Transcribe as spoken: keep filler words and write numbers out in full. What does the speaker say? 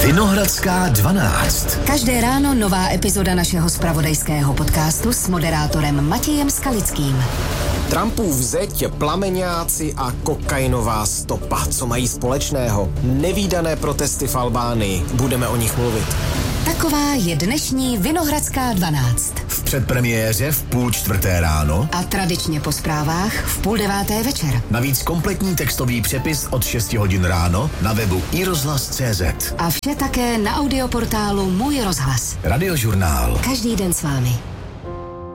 Vinohradská dvanáct. Každé ráno nová epizoda našeho zpravodajského podcastu s moderátorem Matějem Skalickým. Trumpův zeď, plameňáci a kokainová stopa. Co mají společného? Nevídané protesty v Albánii. Budeme o nich mluvit. Taková je dnešní Vinohradská dvanáct. V předpremiéře v půl čtvrté ráno A tradičně po zprávách v půl deváté večer. navíc kompletní textový přepis od šesti hodin ráno na webu i rozhlas tečka cé zet. A vše také na audioportálu Můj rozhlas. Radiožurnál. Každý den s vámi.